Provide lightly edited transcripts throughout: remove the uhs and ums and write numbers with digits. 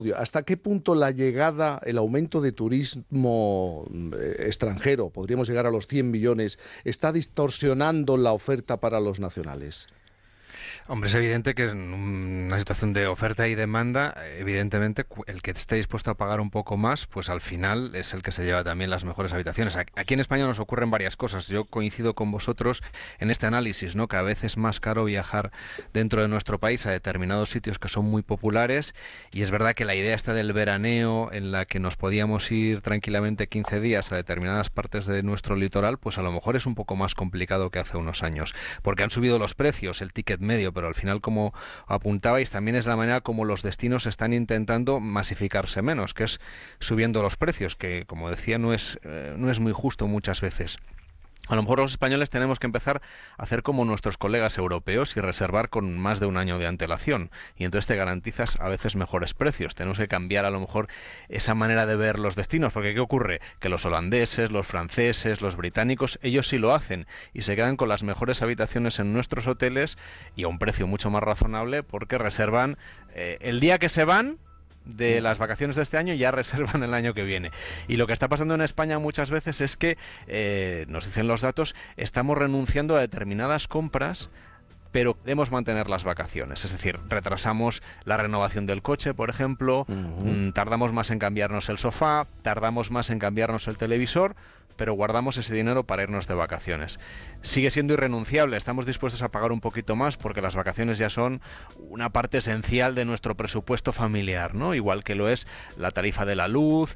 ¿Hasta qué punto la llegada, el aumento de turismo extranjero, podríamos llegar a los 100 millones, está distorsionando la oferta para los nacionales? Hombre, es evidente que en una situación de oferta y demanda, evidentemente, el que esté dispuesto a pagar un poco más, pues al final es el que se lleva también las mejores habitaciones. Aquí en España nos ocurren varias cosas. Yo coincido con vosotros en este análisis, ¿no? Que a veces es más caro viajar dentro de nuestro país a determinados sitios que son muy populares, y es verdad que la idea esta del veraneo, en la que nos podíamos ir tranquilamente 15 días a determinadas partes de nuestro litoral, pues a lo mejor es un poco más complicado que hace unos años, porque han subido los precios, el ticket medio, pero al final, como apuntabais, también es la manera como los destinos están intentando masificarse menos, que es subiendo los precios, que, como decía, no es muy justo muchas veces. A lo mejor los españoles tenemos que empezar a hacer como nuestros colegas europeos y reservar con más de un año de antelación, y entonces te garantizas a veces mejores precios. Tenemos que cambiar a lo mejor esa manera de ver los destinos, porque ¿qué ocurre? Que los holandeses, los franceses, los británicos, ellos sí lo hacen y se quedan con las mejores habitaciones en nuestros hoteles y a un precio mucho más razonable, porque reservan el día que se van de las vacaciones de este año, ya reservan el año que viene. Y lo que está pasando en España muchas veces es que, nos dicen los datos, estamos renunciando a determinadas compras, pero queremos mantener las vacaciones. Es decir, retrasamos la renovación del coche, por ejemplo, tardamos más en cambiarnos el sofá, tardamos más en cambiarnos el televisor, pero guardamos ese dinero para irnos de vacaciones. Sigue siendo irrenunciable, estamos dispuestos a pagar un poquito más porque las vacaciones ya son una parte esencial de nuestro presupuesto familiar, ¿no? Igual que lo es la tarifa de la luz,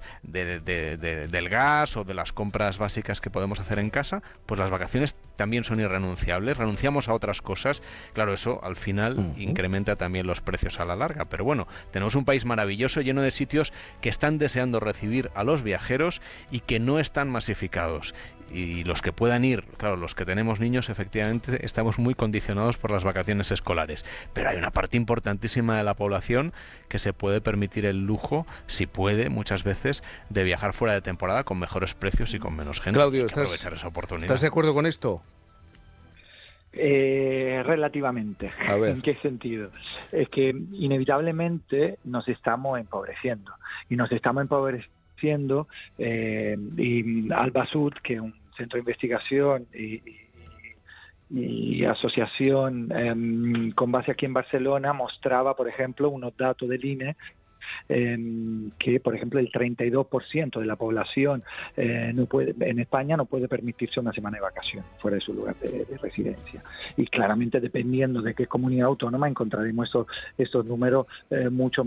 del gas o de las compras básicas que podemos hacer en casa, pues las vacaciones también son irrenunciables, renunciamos a otras cosas. Claro, eso al final incrementa también los precios a la larga, pero bueno, tenemos un país maravilloso lleno de sitios que están deseando recibir a los viajeros y que no están masificados. Y los que puedan ir, claro, los que tenemos niños, efectivamente estamos muy condicionados por las vacaciones escolares, pero hay una parte importantísima de la población que se puede permitir el lujo, si puede, muchas veces, de viajar fuera de temporada con mejores precios y con menos gente. Claudio, hay que aprovechar esa oportunidad. ¿Estás de acuerdo con esto? Relativamente. A ver. ¿En qué sentido? Es que inevitablemente nos estamos empobreciendo, y nos estamos empobreciendo, y Albasud, que es un centro de investigación y asociación con base aquí en Barcelona, mostraba, por ejemplo, unos datos del INE, que, por ejemplo, el 32% de la población en España no puede permitirse una semana de vacaciones fuera de su lugar de residencia. Y claramente, dependiendo de qué comunidad autónoma, encontraremos estos números mucho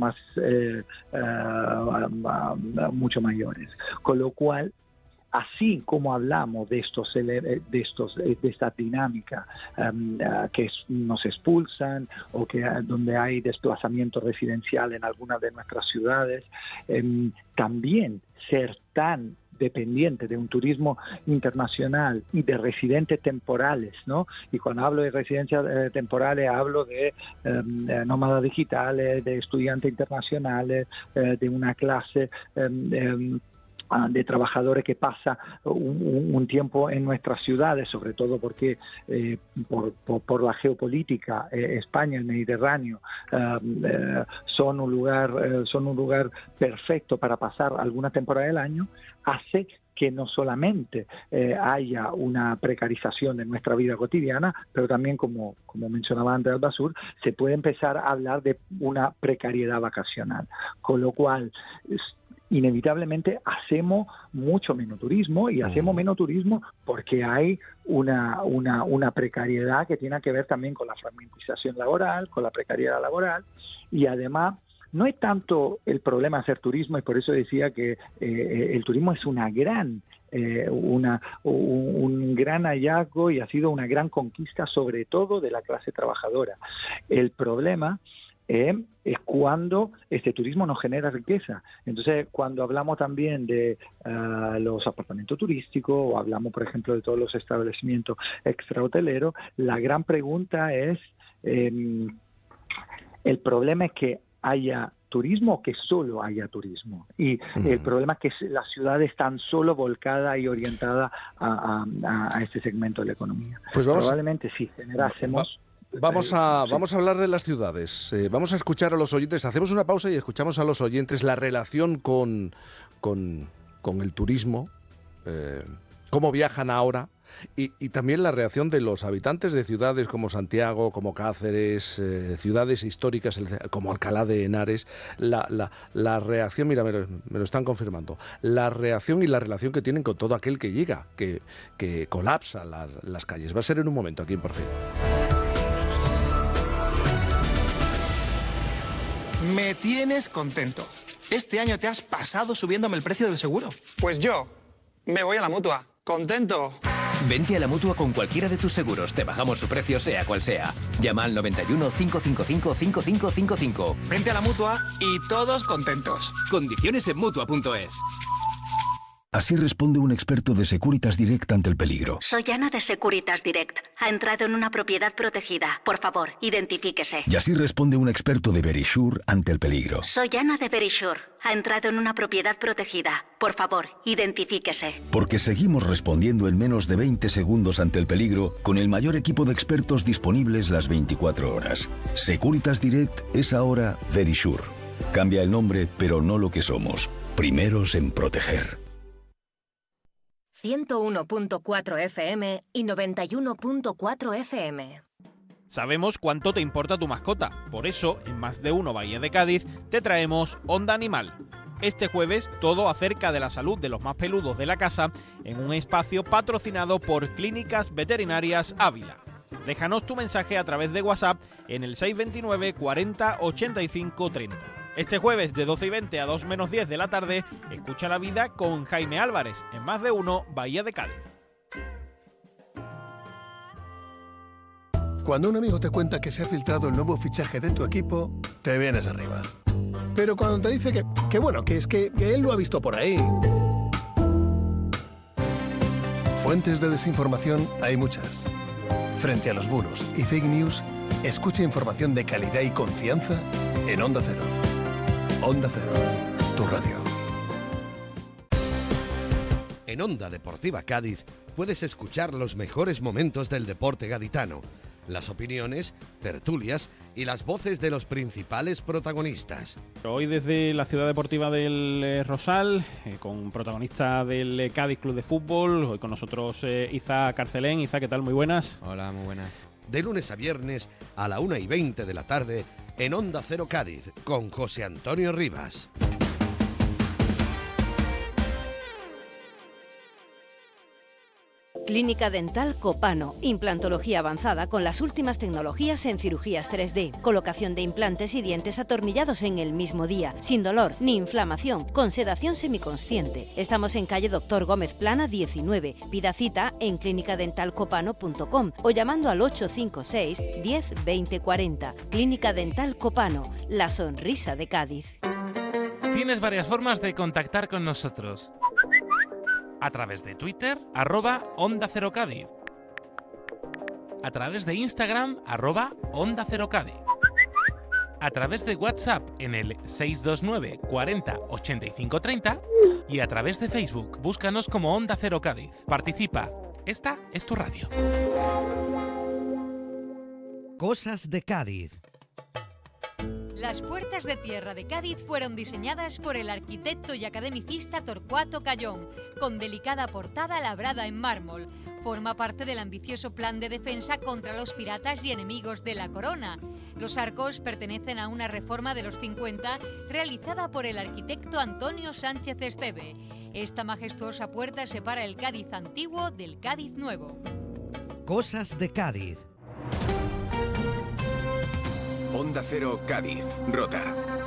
mayores. Con lo cual, así como hablamos de esta dinámica que nos expulsan, o que donde hay desplazamiento residencial en algunas de nuestras ciudades, también ser tan dependiente de un turismo internacional y de residentes temporales, ¿no? Y cuando hablo de residencias temporales, hablo de nómadas digitales, de estudiantes internacionales, de una clase de trabajadores que pasa un tiempo en nuestras ciudades, sobre todo porque por la geopolítica, España, el Mediterráneo, son un lugar perfecto para pasar alguna temporada del año, hace que no solamente haya una precarización de nuestra vida cotidiana, pero también, como mencionaba antes Albasur, se puede empezar a hablar de una precariedad vacacional, con lo cual inevitablemente hacemos mucho menos turismo, y hacemos menos turismo porque hay una precariedad que tiene que ver también con la fragmentización laboral, con la precariedad laboral, y además no es tanto el problema hacer turismo, y por eso decía que el turismo es un gran hallazgo y ha sido una gran conquista, sobre todo de la clase trabajadora. El problema es cuando este turismo no genera riqueza. Entonces, cuando hablamos también de los apartamentos turísticos, o hablamos, por ejemplo, de todos los establecimientos extrahoteleros, la gran pregunta es, ¿el problema es que haya turismo o que solo haya turismo? Y el problema es que las ciudades están solo volcadas y orientadas a este segmento de la economía. Pues probablemente si generásemos Vamos a hablar de las ciudades. Vamos a escuchar a los oyentes. Hacemos una pausa y escuchamos a los oyentes la relación con el turismo, cómo viajan ahora. Y también la reacción de los habitantes de ciudades como Santiago, como Cáceres, ciudades históricas como Alcalá de Henares, la reacción, mira, me lo están confirmando, la reacción y la relación que tienen con todo aquel que llega, que colapsa las calles. Va a ser en un momento aquí en Por Fin. Me tienes contento. Este año te has pasado subiéndome el precio del seguro. Pues yo me voy a la Mutua. ¡Contento! Vente a la Mutua con cualquiera de tus seguros. Te bajamos su precio sea cual sea. Llama al 91 555 5555. Vente a la Mutua y todos contentos. Condiciones en Mutua.es. Así responde un experto de Securitas Direct ante el peligro. Soy Ana de Securitas Direct. Ha entrado en una propiedad protegida. Por favor, identifíquese. Y así responde un experto de Verisure ante el peligro. Soy Ana de Verisure. Ha entrado en una propiedad protegida. Por favor, identifíquese. Porque seguimos respondiendo en menos de 20 segundos ante el peligro con el mayor equipo de expertos disponibles las 24 horas. Securitas Direct es ahora Verisure. Cambia el nombre, pero no lo que somos. Primeros en proteger. 101.4 FM y 91.4 FM. Sabemos cuánto te importa tu mascota, por eso, en Más de Uno Bahía de Cádiz, te traemos Onda Animal. Este jueves, todo acerca de la salud de los más peludos de la casa, en un espacio patrocinado por Clínicas Veterinarias Ávila. Déjanos tu mensaje a través de WhatsApp en el 629 40 85 30. Este jueves de 12:20 a 2 menos 10 de la tarde, escucha la vida con Jaime Álvarez, en Más de Uno Bahía de Cádiz. Cuando un amigo te cuenta que se ha filtrado el nuevo fichaje de tu equipo, te vienes arriba. Pero cuando te dice que bueno, que es que él lo ha visto por ahí. Fuentes de desinformación hay muchas. Frente a los bulos y fake news, escucha información de calidad y confianza en Onda Cero. Onda Cero, tu radio. En Onda Deportiva Cádiz puedes escuchar los mejores momentos del deporte gaditano, las opiniones, tertulias y las voces de los principales protagonistas. Hoy desde la ciudad deportiva del Rosal, con protagonista del Cádiz Club de Fútbol, hoy con nosotros Iza Carcelén. Iza, ¿qué tal? Muy buenas. Hola, muy buenas. De lunes a viernes a la 1:20 de la tarde en Onda Cero Cádiz con José Antonio Rivas. Clínica Dental Copano, implantología avanzada con las últimas tecnologías en cirugías 3D, colocación de implantes y dientes atornillados en el mismo día, sin dolor ni inflamación, con sedación semiconsciente. Estamos en calle Doctor Gómez Plana 19. Pida cita en clinicadentalcopano.com o llamando al 856 10 20 40. Clínica Dental Copano, la sonrisa de Cádiz. Tienes varias formas de contactar con nosotros. A través de Twitter, @Onda Cero Cádiz. A través de Instagram, @Onda Cero Cádiz. A través de WhatsApp en el 629 40 85 30 y a través de Facebook, búscanos como Onda Cero Cádiz. Participa, esta es tu radio. Cosas de Cádiz. Las puertas de tierra de Cádiz fueron diseñadas por el arquitecto y academicista Torcuato Cayón, con delicada portada labrada en mármol. Forma parte del ambicioso plan de defensa contra los piratas y enemigos de la corona. Los arcos pertenecen a una reforma de los 50 realizada por el arquitecto Antonio Sánchez Esteve. Esta majestuosa puerta separa el Cádiz antiguo del Cádiz nuevo. Cosas de Cádiz. Onda Cero Cádiz, Rota.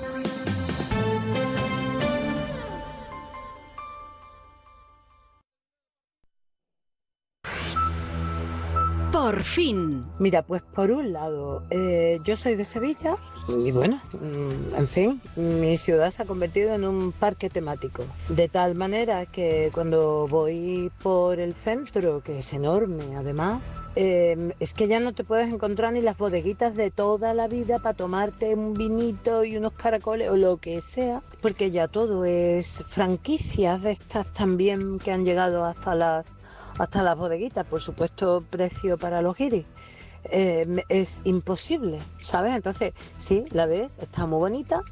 Por fin. Mira, pues por un lado, yo soy de Sevilla y bueno, en fin, mi ciudad se ha convertido en un parque temático. De tal manera que cuando voy por el centro, que es enorme además, es que ya no te puedes encontrar ni las bodeguitas de toda la vida para tomarte un vinito y unos caracoles o lo que sea, porque ya todo es franquicias de estas también que han llegado hasta las bodeguitas, por supuesto precio para los guiris. es imposible, ¿sabes? Entonces, sí, la ves, está muy bonita,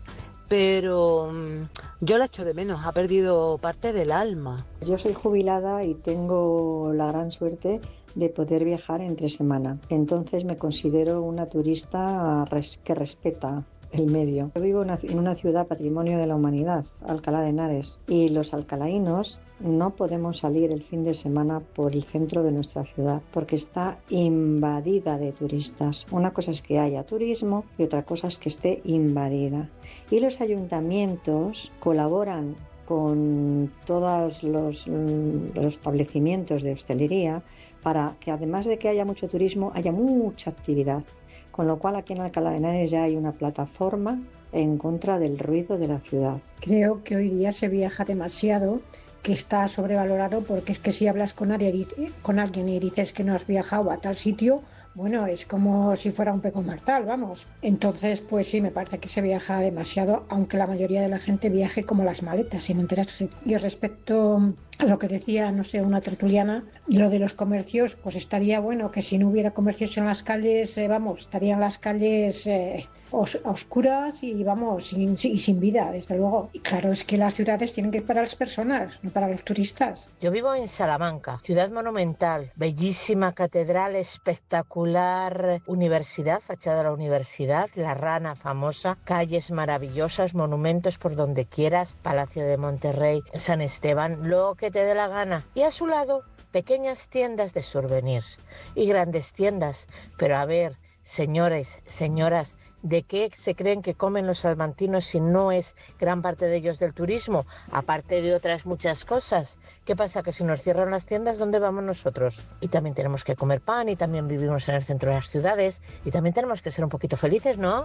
pero yo la echo de menos, ha perdido parte del alma. Yo soy jubilada y tengo la gran suerte de poder viajar entre semana. Entonces me considero una turista que respeta el medio. Yo vivo en una ciudad patrimonio de la humanidad, Alcalá de Henares, y los alcalaínos no podemos salir el fin de semana por el centro de nuestra ciudad porque está invadida de turistas. Una cosa es que haya turismo y otra cosa es que esté invadida. Y los ayuntamientos colaboran con todos los establecimientos de hostelería para que, además de que haya mucho turismo, haya mucha actividad. Con lo cual aquí en Alcalá de Henares ya hay una plataforma en contra del ruido de la ciudad. Creo que hoy día se viaja demasiado, que está sobrevalorado, porque es que si hablas con alguien y dices que no has viajado a tal sitio, bueno, es como si fuera un pecado mortal, vamos. Entonces, pues sí, me parece que se viaja demasiado, aunque la mayoría de la gente viaje como las maletas, sin enterarse. Y respecto a lo que decía, no sé, una tertuliana, lo de los comercios, pues estaría bueno que si no hubiera comercios en las calles, estarían las calles oscuras y sin vida, desde luego. Y claro, es que las ciudades tienen que ir para las personas, no para los turistas. Yo vivo en Salamanca, ciudad monumental, bellísima catedral, espectacular universidad, fachada de la universidad, La Rana famosa, calles maravillosas, monumentos por donde quieras, Palacio de Monterrey, San Esteban, lo que te dé la gana. Y a su lado, pequeñas tiendas de souvenirs y grandes tiendas. Pero a ver, señores, señoras, ¿de qué se creen que comen los salmantinos si no es gran parte de ellos del turismo? Aparte de otras muchas cosas. ¿Qué pasa? Que si nos cierran las tiendas, ¿dónde vamos nosotros? Y también tenemos que comer pan y también vivimos en el centro de las ciudades y también tenemos que ser un poquito felices, ¿no?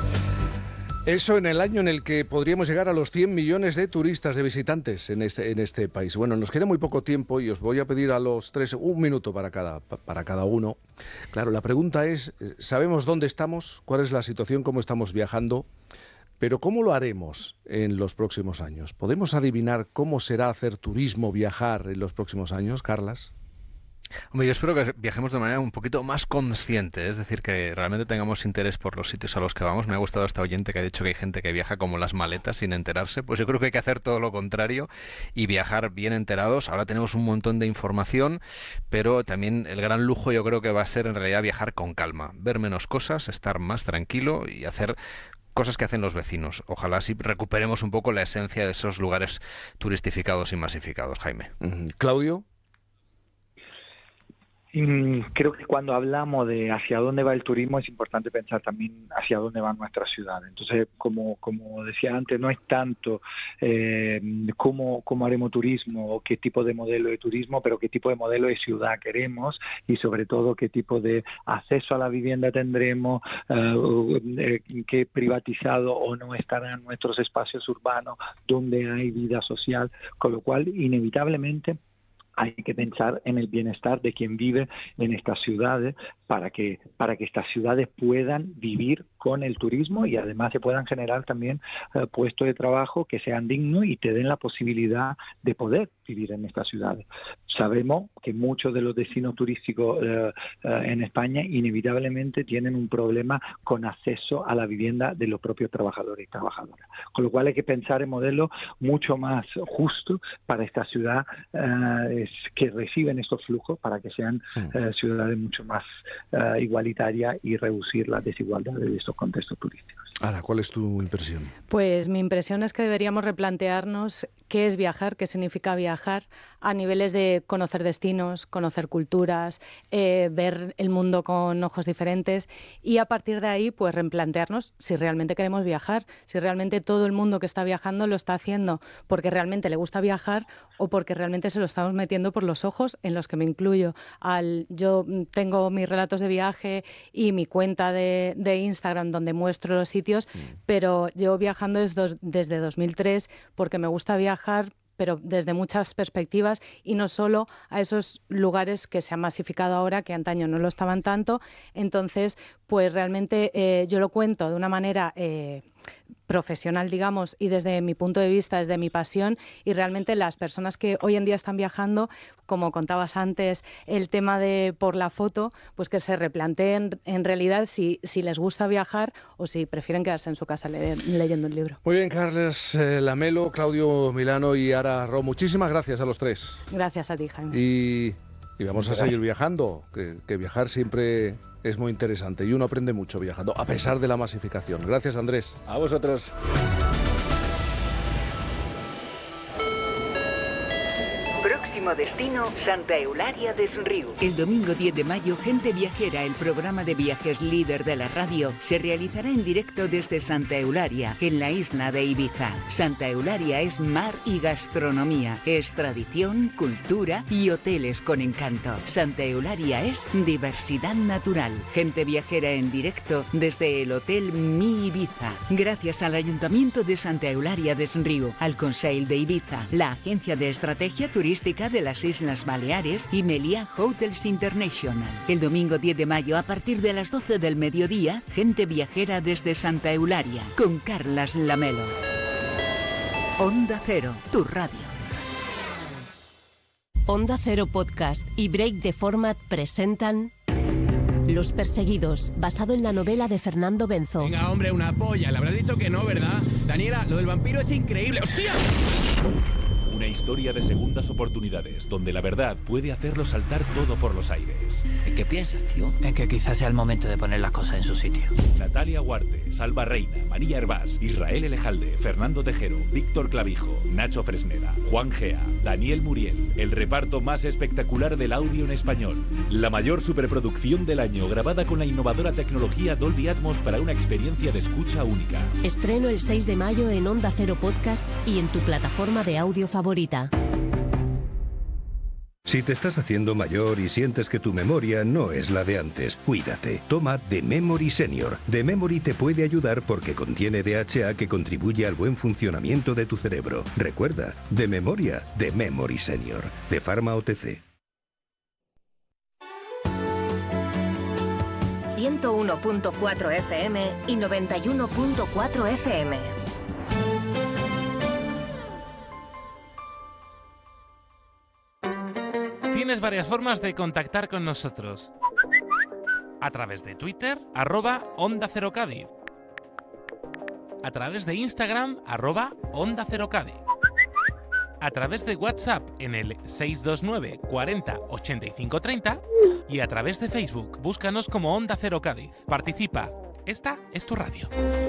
Eso en el año en el que podríamos llegar a los 100 millones de turistas, de visitantes en este país. Bueno, nos queda muy poco tiempo y os voy a pedir a los tres un minuto para cada uno. Claro, la pregunta es, ¿sabemos dónde estamos? ¿Cuál es la situación? ¿Cómo estamos viajando? Pero ¿cómo lo haremos en los próximos años? ¿Podemos adivinar cómo será hacer turismo, viajar en los próximos años, Carlas? Hombre, yo espero que viajemos de manera un poquito más consciente, es decir, que realmente tengamos interés por los sitios a los que vamos. Me ha gustado esta oyente que ha dicho que hay gente que viaja como las maletas sin enterarse. Pues yo creo que hay que hacer todo lo contrario y viajar bien enterados. Ahora tenemos un montón de información, pero también el gran lujo yo creo que va a ser en realidad viajar con calma, ver menos cosas, estar más tranquilo y hacer cosas que hacen los vecinos. Ojalá así recuperemos un poco la esencia de esos lugares turistificados y masificados, Jaime. Claudio. Creo que cuando hablamos de hacia dónde va el turismo es importante pensar también hacia dónde va nuestra ciudad. Entonces, como decía antes, no es tanto cómo haremos turismo o qué tipo de modelo de turismo, pero qué tipo de modelo de ciudad queremos y sobre todo qué tipo de acceso a la vivienda tendremos, qué privatizado o no estarán nuestros espacios urbanos, donde hay vida social, con lo cual inevitablemente hay que pensar en el bienestar de quien vive en estas ciudades para que estas ciudades puedan vivir con el turismo y además se puedan generar también puestos de trabajo que sean dignos y te den la posibilidad de poder vivir en estas ciudades. Sabemos que muchos de los destinos turísticos en España inevitablemente tienen un problema con acceso a la vivienda de los propios trabajadores y trabajadoras. Con lo cual hay que pensar en modelos mucho más justos para esta ciudad que reciben estos flujos para que sean ciudades mucho más igualitarias y reducir las desigualdades de estos contextos turísticos. Ahora, ¿cuál es tu impresión? Pues mi impresión es que deberíamos replantearnos qué es viajar, qué significa viajar a niveles de conocer destinos, conocer culturas, ver el mundo con ojos diferentes y a partir de ahí pues replantearnos si realmente queremos viajar, si realmente todo el mundo que está viajando lo está haciendo porque realmente le gusta viajar o porque realmente se lo estamos metiendo por los ojos, en los que me incluyo. Yo tengo mis relatos de viaje y mi cuenta de Instagram donde muestro los sitios, pero llevo viajando desde 2003 porque me gusta viajar, pero desde muchas perspectivas y no solo a esos lugares que se han masificado ahora, que antaño no lo estaban tanto. Entonces, pues realmente yo lo cuento de una manera profesional, digamos, y desde mi punto de vista, desde mi pasión, y realmente las personas que hoy en día están viajando, como contabas antes, el tema de por la foto, pues que se replanteen en realidad si les gusta viajar o si prefieren quedarse en su casa leyendo un libro. Muy bien, Carles Lamelo, Claudio Milano y Ara Ro, muchísimas gracias a los tres. Gracias a ti, Jaime. Y vamos a seguir viajando, que viajar siempre es muy interesante y uno aprende mucho viajando, a pesar de la masificación. Gracias, Andrés. A vosotros. Próximo destino, Santa Eulalia des Riu. El domingo 10 de mayo, Gente Viajera, el programa de viajes líder de la radio, se realizará en directo desde Santa Eulalia, en la isla de Ibiza. Santa Eulalia es mar y gastronomía, es tradición, cultura y hoteles con encanto. Santa Eulalia es diversidad natural. Gente Viajera en directo desde el Hotel Mi Ibiza. Gracias al Ayuntamiento de Santa Eulalia des Riu, al Consell de Ibiza, la Agencia de Estrategia Turística de las Islas Baleares y Meliá Hotels International. El domingo 10 de mayo, a partir de las 12 del mediodía, Gente Viajera desde Santa Eulalia, con Carles Lamelo. Onda Cero, tu radio. Onda Cero Podcast y Break the Format presentan Los Perseguidos, basado en la novela de Fernando Benzo. Venga, hombre, una polla. Le habrás dicho que no, ¿verdad? Daniela, lo del vampiro es increíble. ¡Hostia! Una historia de segundas oportunidades, donde la verdad puede hacerlo saltar todo por los aires. ¿En qué piensas, tío? En que quizás sea el momento de poner las cosas en su sitio. Natalia Huarte, Salva Reina, María Hervás, Israel Elejalde, Fernando Tejero, Víctor Clavijo, Nacho Fresneda, Juan Gea, Daniel Muriel. El reparto más espectacular del audio en español. La mayor superproducción del año, grabada con la innovadora tecnología Dolby Atmos para una experiencia de escucha única. Estreno el 6 de mayo en Onda Cero Podcast y en tu plataforma de audio favorita. Si te estás haciendo mayor y sientes que tu memoria no es la de antes, cuídate. Toma The Memory Senior. The Memory te puede ayudar porque contiene DHA que contribuye al buen funcionamiento de tu cerebro. Recuerda, de memoria, The Memory Senior. De Pharma OTC. 101.4 FM y 91.4 FM. Tienes varias formas de contactar con nosotros. A través de Twitter, @Onda Cero Cádiz. A través de Instagram, @Onda Cero Cádiz. A través de WhatsApp en el 629 40 85 30 y a través de Facebook, búscanos como Onda Cero Cádiz. Participa. Esta es tu radio.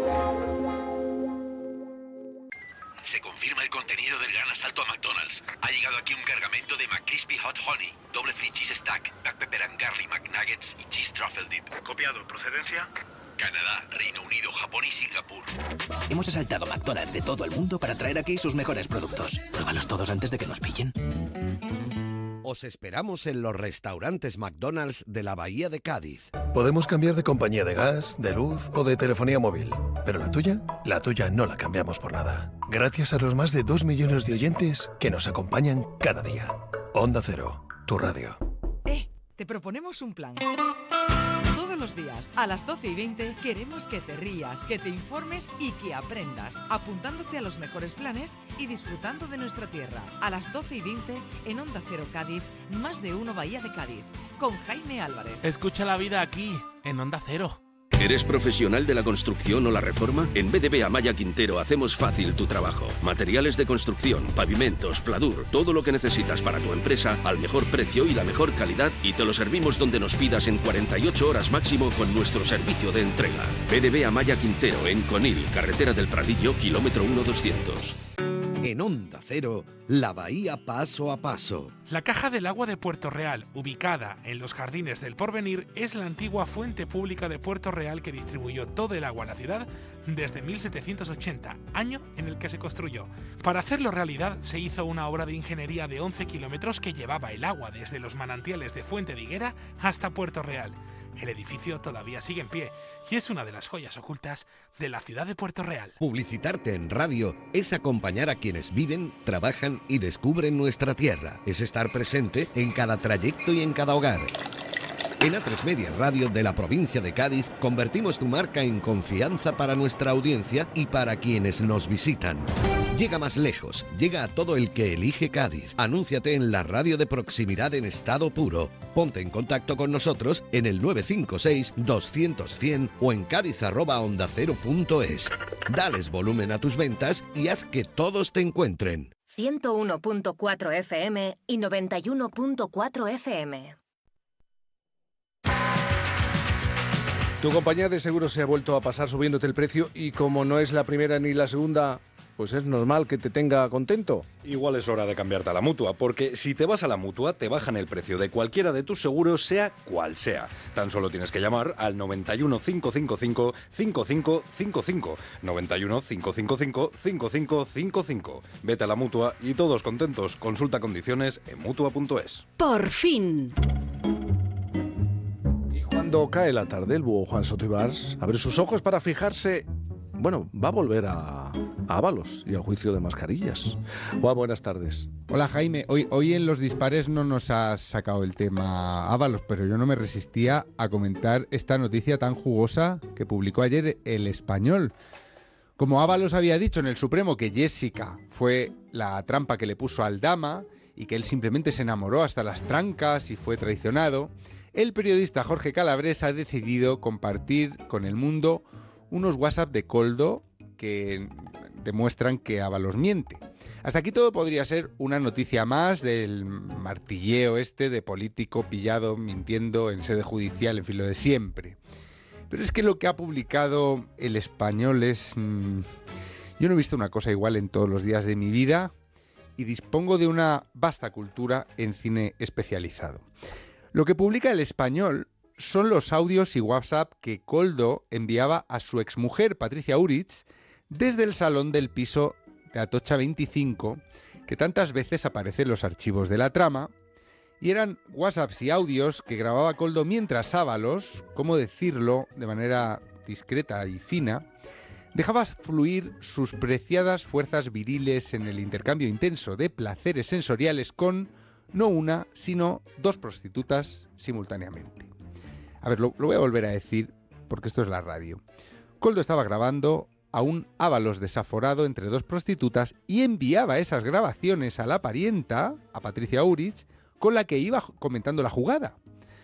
Se confirma el contenido del gran asalto a McDonald's. Ha llegado aquí un cargamento de McCrispy Hot Honey, doble free cheese stack, black pepper and garlic McNuggets y cheese truffle dip. Copiado. ¿Procedencia? Canadá, Reino Unido, Japón y Singapur. Hemos asaltado McDonald's de todo el mundo para traer aquí sus mejores productos. Pruébalos todos antes de que nos pillen. Os esperamos en los restaurantes McDonald's de la Bahía de Cádiz. Podemos cambiar de compañía de gas, de luz o de telefonía móvil, pero la tuya no la cambiamos por nada. Gracias a los más de 2 millones de oyentes que nos acompañan cada día. Onda Cero, tu radio. Te proponemos un plan. Todos los días, a las 12:20, queremos que te rías, que te informes y que aprendas, apuntándote a los mejores planes y disfrutando de nuestra tierra. A las 12:20, en Onda Cero Cádiz, Más de Uno Bahía de Cádiz, con Jaime Álvarez. Escucha la vida aquí, en Onda Cero. ¿Eres profesional de la construcción o la reforma? En BDB Amaya Quintero hacemos fácil tu trabajo. Materiales de construcción, pavimentos, pladur, todo lo que necesitas para tu empresa al mejor precio y la mejor calidad, y te lo servimos donde nos pidas en 48 horas máximo con nuestro servicio de entrega. BDB Amaya Quintero, en Conil, carretera del Pradillo, kilómetro 1200. En Onda Cero, la Bahía paso a paso. La Caja del Agua de Puerto Real, ubicada en los Jardines del Porvenir, es la antigua fuente pública de Puerto Real que distribuyó todo el agua a la ciudad desde 1780, año en el que se construyó. Para hacerlo realidad, se hizo una obra de ingeniería de 11 kilómetros que llevaba el agua desde los manantiales de Fuente de Higuera hasta Puerto Real. El edificio todavía sigue en pie y es una de las joyas ocultas de la ciudad de Puerto Real. Publicitarte en radio es acompañar a quienes viven, trabajan y descubren nuestra tierra. Es estar presente en cada trayecto y en cada hogar. En A3 Media Radio de la provincia de Cádiz convertimos tu marca en confianza para nuestra audiencia y para quienes nos visitan. Llega más lejos, llega a todo el que elige Cádiz. Anúnciate en la radio de proximidad en estado puro. Ponte en contacto con nosotros en el 956-200-100 o en cádiz@ondacero.es. Dales volumen a tus ventas y haz que todos te encuentren. 101.4 FM y 91.4 FM. Tu compañía de seguros se ha vuelto a pasar subiéndote el precio y como no es la primera ni la segunda, pues es normal que te tenga contento. Igual es hora de cambiarte a la Mutua, porque si te vas a la Mutua te bajan el precio de cualquiera de tus seguros, sea cual sea. Tan solo tienes que llamar al 91 555 5555. 91 555 5555. Vete a la Mutua y todos contentos. Consulta condiciones en Mutua.es. ¡Por fin! Cuando cae la tarde, el búho Juan Soto Ibars abre sus ojos para fijarse. Bueno, va a volver a Ábalos y al juicio de mascarillas. Juan, buenas tardes. Hola Jaime, hoy en Los Dispares no nos has sacado el tema Ábalos, pero yo no me resistía a comentar esta noticia tan jugosa que publicó ayer El Español. Como Ábalos había dicho en el Supremo que Jessica fue la trampa que le puso al Dama y que él simplemente se enamoró hasta las trancas y fue traicionado, el periodista Jorge Calabres ha decidido compartir con el mundo unos WhatsApp de Koldo que demuestran que Ábalos miente. Hasta aquí todo podría ser una noticia más del martilleo de político pillado mintiendo en sede judicial, en fin, lo de siempre. Pero es que lo que ha publicado El Español es... Yo no he visto una cosa igual en todos los días de mi vida y dispongo de una vasta cultura en cine especializado. Lo que publica El Español son los audios y WhatsApp que Koldo enviaba a su exmujer, Patricia Úrich, desde el salón del piso de Atocha 25, que tantas veces aparece en los archivos de la trama, y eran WhatsApps y audios que grababa Koldo mientras Ábalos, cómo decirlo de manera discreta y fina, dejaba fluir sus preciadas fuerzas viriles en el intercambio intenso de placeres sensoriales con no una, sino dos prostitutas simultáneamente. A ver, lo voy a volver a decir porque esto es la radio. Koldo estaba grabando a un Ábalos desaforado entre dos prostitutas y enviaba esas grabaciones a la parienta, a Patricia Úrich, con la que iba comentando la jugada.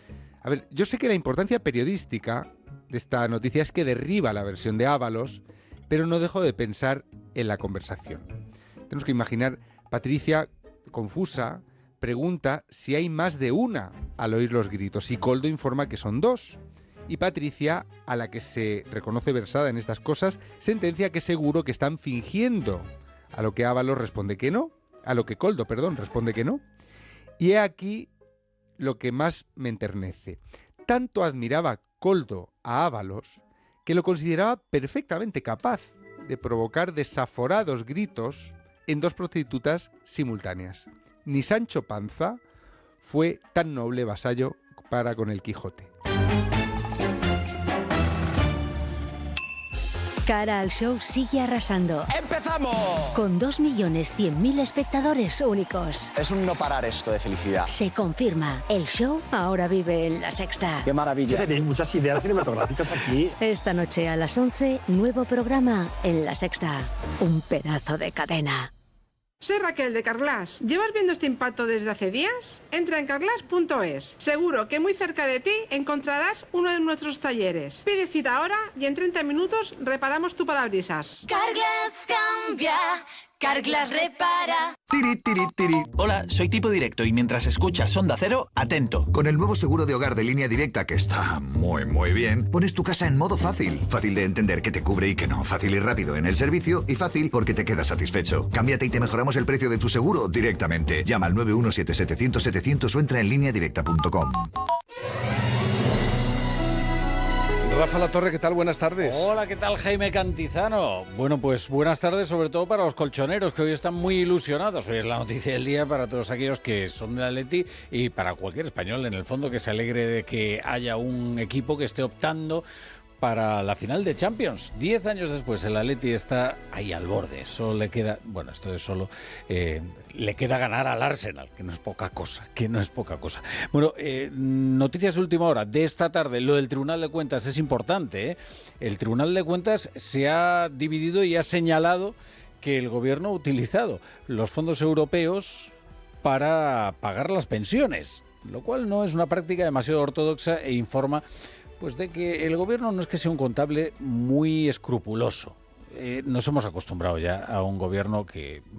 A ver, yo sé que la importancia periodística de esta noticia es que derriba la versión de Ábalos, pero no dejo de pensar en la conversación. Tenemos que imaginar Patricia, confusa, pregunta si hay más de una al oír los gritos y Koldo informa que son dos. Y Patricia, a la que se reconoce versada en estas cosas, sentencia que seguro que están fingiendo, a lo que Ábalos responde que no, a lo que Koldo, responde que no. Y he aquí lo que más me enternece. Tanto admiraba Koldo a Ábalos que lo consideraba perfectamente capaz de provocar desaforados gritos en dos prostitutas simultáneas. Ni Sancho Panza fue tan noble vasallo para con el Quijote. Cara al Show sigue arrasando. ¡Empezamos! Con 2.100.000 espectadores únicos. Es un no parar esto de felicidad. Se confirma, el show ahora vive en La Sexta. ¡Qué maravilla! Tenéis muchas ideas cinematográficas aquí. Esta noche a las 11, nuevo programa en La Sexta. Un pedazo de cadena. Soy Raquel de Carglass. ¿Llevas viendo este impacto desde hace días? Entra en carglass.es. Seguro que muy cerca de ti encontrarás uno de nuestros talleres. Pide cita ahora y en 30 minutos reparamos tu parabrisas. Carglass cambia, Carglass repara. Tiri, tiri, tiri. Hola, soy Tipo Directo y mientras escuchas Onda Cero, atento. Con el nuevo seguro de hogar de Línea Directa, que está muy bien, pones tu casa en modo fácil. Fácil de entender qué te cubre y qué no. Fácil y rápido en el servicio y fácil porque te quedas satisfecho. Cámbiate y te mejoramos el precio de tu seguro directamente. Llama al 917-700-700 o entra en lineadirecta.com. Rafa Latorre, ¿qué tal? Buenas tardes. Hola, ¿qué tal, Jaime Cantizano? Bueno, pues buenas tardes, sobre todo para los colchoneros, que hoy están muy ilusionados. Hoy es la noticia del día para todos aquellos que son del Atleti y para cualquier español, en el fondo, que se alegre de que haya un equipo que esté optando para la final de Champions. 10 años después, el Atleti está ahí al borde. Solo le queda, bueno, esto es solo, le queda ganar al Arsenal, que no es poca cosa, Bueno, noticias de última hora de esta tarde. Lo del Tribunal de Cuentas es importante, ¿eh? El Tribunal de Cuentas se ha dividido y ha señalado que el gobierno ha utilizado los fondos europeos para pagar las pensiones, lo cual no es una práctica demasiado ortodoxa e informa pues de que el gobierno no es que sea un contable muy escrupuloso. Nos hemos acostumbrado ya a un gobierno que